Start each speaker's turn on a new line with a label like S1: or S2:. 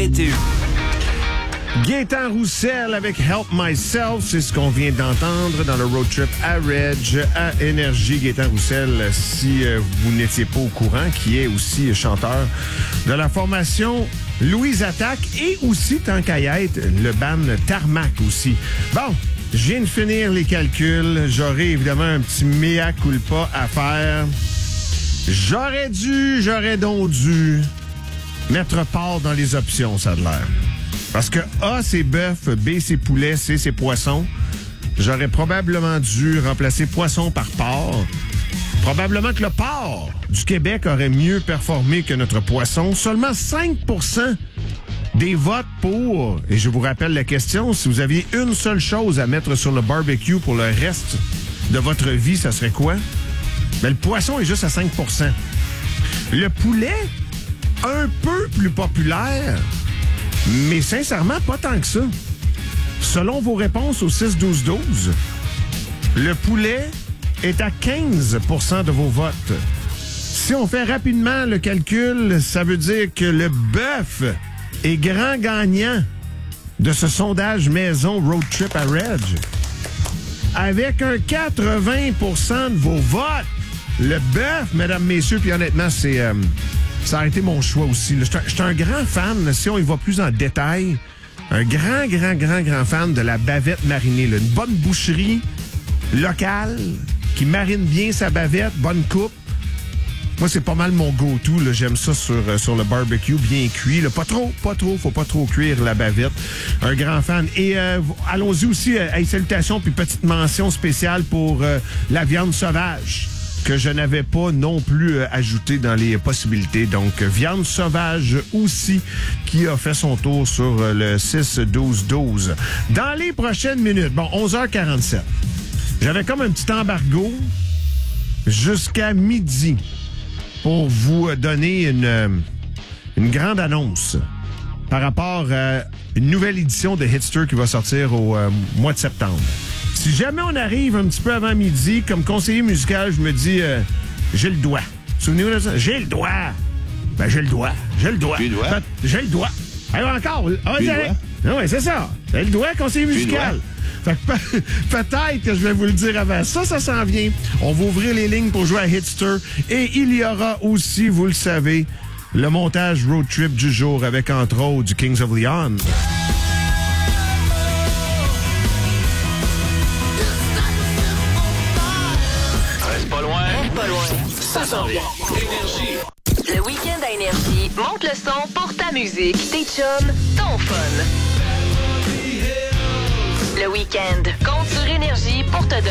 S1: arrêter.
S2: Gaétan Roussel avec Help Myself, c'est ce qu'on vient d'entendre dans le road trip à Reg, à Énergie. Gaétan Roussel, si vous n'étiez pas au courant, qui est aussi chanteur de la formation Louise Attaque et aussi, tant qu'à y être, le band Tarmac aussi. Bon, je viens de finir les calculs. J'aurai évidemment un petit mea culpa à faire. J'aurais donc dû mettre porc dans les options, ça a l'air. Parce que A, c'est bœuf, B, c'est poulet, C, c'est poisson. J'aurais probablement dû remplacer poisson par porc. Probablement que le porc du Québec aurait mieux performé que notre poisson. Seulement 5% des votes pour, et je vous rappelle la question, si vous aviez une seule chose à mettre sur le barbecue pour le reste de votre vie, ça serait quoi? Ben, le poisson est juste à 5%. Le poulet, un peu plus populaire, mais sincèrement, pas tant que ça. Selon vos réponses au 6-12-12, le poulet est à 15% de vos votes. Si on fait rapidement le calcul, ça veut dire que le bœuf est grand gagnant de ce sondage maison Road Trip à Reg. Avec un 80% de vos votes, le bœuf, mesdames, messieurs, puis honnêtement, ça a été mon choix aussi. Je suis un grand fan, si on y va plus en détail, un grand fan de la bavette marinée. Là. Une bonne boucherie locale qui marine bien sa bavette, bonne coupe. Moi, c'est pas mal mon go-to. Là. J'aime ça sur le barbecue, bien cuit. Là. Pas trop, faut pas trop cuire la bavette. Un grand fan. Et allons-y aussi, salutations, puis petite mention spéciale pour la viande sauvage, que je n'avais pas non plus ajouté dans les possibilités. Donc, viande sauvage aussi, qui a fait son tour sur le 6-12-12. Dans les prochaines minutes, 11h47, j'avais comme un petit embargo jusqu'à midi pour vous donner une grande annonce par rapport à une nouvelle édition de Hitster qui va sortir au mois de septembre. Si jamais on arrive un petit peu avant midi, comme conseiller musical, je me dis, j'ai le doigt. Souvenez-vous de ça? J'ai le doigt. Ben, j'ai le doigt. J'ai le doigt. J'ai le doigt. Allez, encore. Ah ouais, c'est ça. J'ai le doigt, conseiller musical. Fait que peut-être que je vais vous le dire avant. Ça s'en vient. On va ouvrir les lignes pour jouer à Hitster. Et il y aura aussi, vous le savez, le montage road trip du jour avec, entre autres, du Kings of Leon.
S1: Ça s'en vient. Énergie.
S3: Le week-end à Énergie, monte le son pour ta musique, tes chums, ton fun. Le week-end, compte sur Énergie pour te donner